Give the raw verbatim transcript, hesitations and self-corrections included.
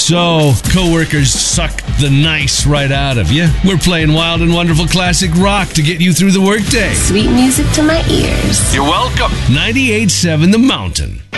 So, coworkers suck the nice right out of you. We're playing wild and wonderful classic rock to get you through the workday. Sweet music to my ears. You're welcome. ninety-eight point seven The Mountain.